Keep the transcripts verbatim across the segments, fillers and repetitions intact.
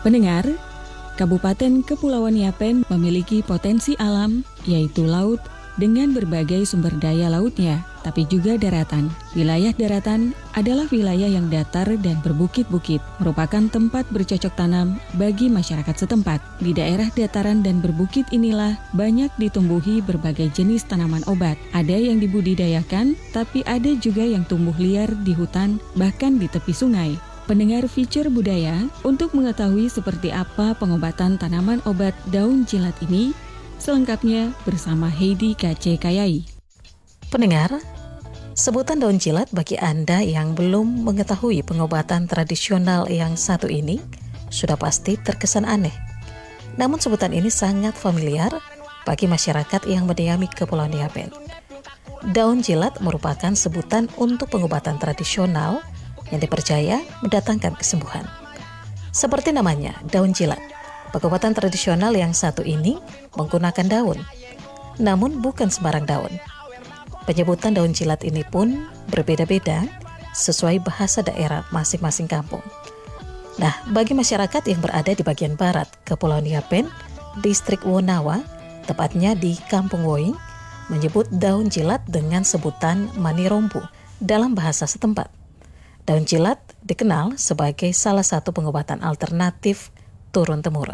Pendengar, Kabupaten Kepulauan Yapen memiliki potensi alam, yaitu laut, dengan berbagai sumber daya lautnya, tapi juga daratan. Wilayah daratan adalah wilayah yang datar dan berbukit-bukit, merupakan tempat bercocok tanam bagi masyarakat setempat. Di daerah dataran dan berbukit inilah banyak ditumbuhi berbagai jenis tanaman obat. Ada yang dibudidayakan, tapi ada juga yang tumbuh liar di hutan, bahkan di tepi sungai. Pendengar Feature Budaya, untuk mengetahui seperti apa pengobatan tanaman obat daun jilat ini, selengkapnya bersama Heidi K C Kayai. Pendengar, sebutan daun jilat bagi Anda yang belum mengetahui pengobatan tradisional yang satu ini sudah pasti terkesan aneh. Namun sebutan ini sangat familiar bagi masyarakat yang mendiami Kepulauan Yapen. Daun jilat merupakan sebutan untuk pengobatan tradisional yang dipercaya mendatangkan kesembuhan. Seperti namanya, daun jilat. Pengobatan tradisional yang satu ini menggunakan daun, namun bukan sembarang daun. Penyebutan daun jilat ini pun berbeda-beda sesuai bahasa daerah masing-masing kampung. Nah, bagi masyarakat yang berada di bagian barat Kepulauan Yapen, distrik Wonawa, tepatnya di Kampung Woing, menyebut daun jilat dengan sebutan manirompu dalam bahasa setempat. Daun jilat dikenal sebagai salah satu pengobatan alternatif turun-temurun.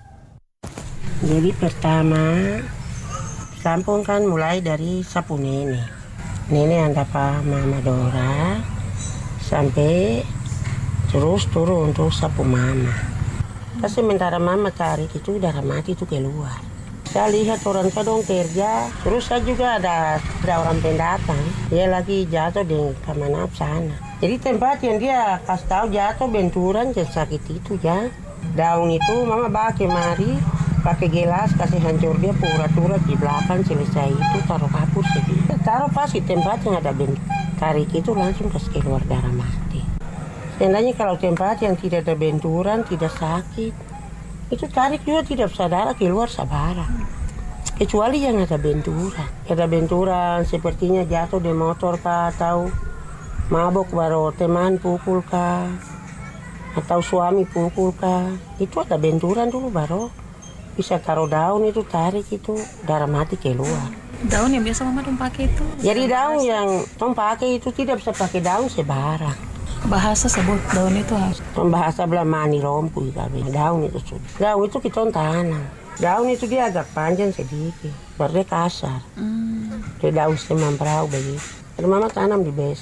Jadi pertama, kampung kan mulai dari sapu nenek. Nenek yang dapat mama Dora, sampai terus turun untuk sapu mama. Pas sementara mama tarik itu darah mati itu keluar. Saya lihat orang kadang kerja, terus saya juga ada, ada orang pendatang. Dia lagi jatuh di Kamanap sana. Jadi tempat yang dia kasih tahu jatuh benturan jadi sakit itu ya. Daun itu mama bawa kemari, pakai gelas kasih hancur dia pura-pura di belakang selesai itu taruh kapur sedikit. Taruh pas di tempat yang ada bentuk. Tarik itu langsung kasih keluar darah mati. Seandainya kalau tempat yang tidak ada benturan, tidak sakit, itu tarik juga tidak bisa darah keluar sabara. Kecuali yang ada benturan. Ada benturan sepertinya jatuh di motor kah atau mabok baru teman pukul kah atau suami pukul kah. Itu ada benturan dulu baru bisa taruh daun itu tarik itu darah mati keluar. Daun yang biasa mama dong pakai itu? Jadi daun yang dong pakai itu tidak bisa pakai daun sebarang. Bahasa sebut daun itu harus? Bahasa belah mani rompu daun itu sudah. Daun itu kita tanam. Daun itu dia agak panjang sedikit, baru dia kasar. Hmm. Dia daun semamprau begitu. Jadi mama tanam di base.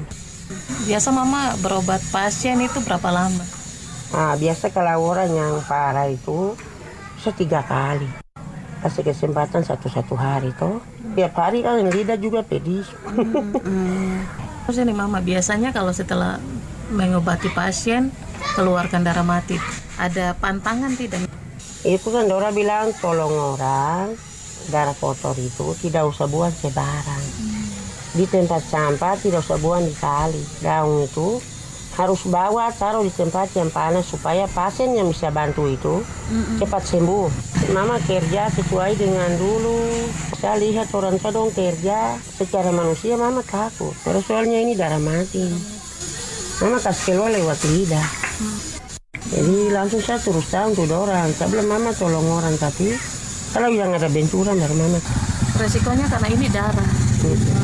Biasa mama berobat pasien itu berapa lama? Ah, biasa kalau orang yang parah itu bisa tiga kali. Kasih kesempatan satu-satu hari toh. Tiap hari kan lidah juga pedis. Hmm, hmm. Terus ini mama biasanya kalau setelah mengobati pasien keluarkan darah mati, ada pantangan tidak? Itu kan Dora bilang tolong orang darah kotor itu tidak usah buang sebarang. Hmm. Di tempat sampah tidak usah buang di kali. Daun itu harus bawa taruh di tempat yang panas supaya pasien yang bisa bantu itu Mm-mm. cepat sembuh. Mama kerja sesuai dengan dulu. Saya lihat orang kadang kerja secara manusia mama takut. Terus soalnya ini darah mati. Mama kasih keluar lewat lidah. Mm. Jadi langsung saya terus tahu untuk orang. Saya bilang mama tolong orang tapi kalau yang ada benturan dari mama. Resikonya karena ini darah. Mm.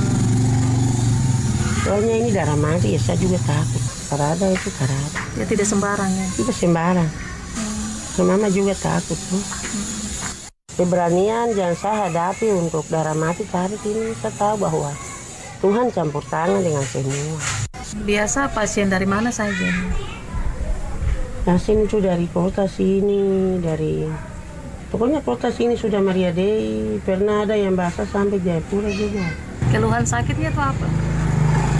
Soalnya ini darah mati ya saya juga takut. Karada itu karada. Ya tidak sembarang ya? Tidak sembarang. Hmm. Mama juga takut. Hmm. Keberanian yang saya hadapi untuk darah mati tarik ini saya tahu bahwa Tuhan campur tangan dengan semua. Biasa pasien dari mana saja? Pasien itu dari kota sini, dari pokoknya kota sini sudah Maria Dei. Pernah ada yang basah sampai Jayapura juga. Keluhan sakitnya itu apa?